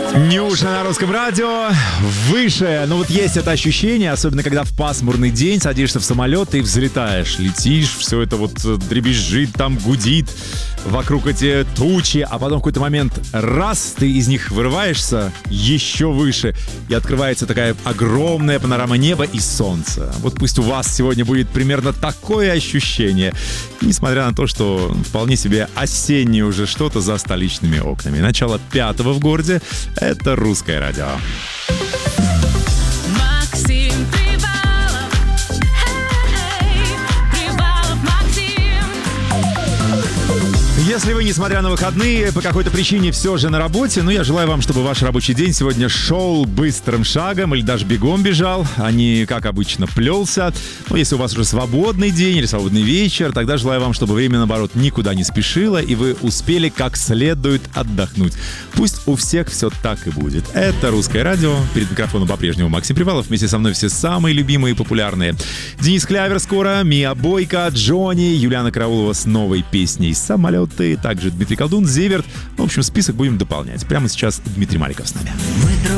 Нюша на русском радио. Выше. Ну вот есть это ощущение, особенно когда в пасмурный день садишься в самолет и взлетаешь. Летишь, все это вот дребезжит, там гудит. Вокруг эти тучи, а потом в какой-то момент раз, ты из них вырываешься еще выше, и открывается такая огромная панорама неба и солнца. Вот пусть у вас сегодня будет примерно такое ощущение, несмотря на то, что вполне себе осеннее уже что-то за столичными окнами. Начало 5-го в городе — это Русское радио. Если вы, несмотря на выходные, по какой-то причине все же на работе, я желаю вам, чтобы ваш рабочий день сегодня шел быстрым шагом или даже бегом бежал, а не, как обычно, плелся. Если у вас уже свободный день или свободный вечер, тогда желаю вам, чтобы время, наоборот, никуда не спешило, и вы успели как следует отдохнуть. Пусть у всех все так и будет. Это Русское радио. Перед микрофоном по-прежнему Максим Привалов. Вместе со мной все самые любимые и популярные. Денис Клявер скоро, Мия Бойко, Джонни, Юлиана Караулова с новой песней «Самолет». И также Дмитрий Колдун, Зиверт. В общем, список будем дополнять. Прямо сейчас Дмитрий Маликов с нами.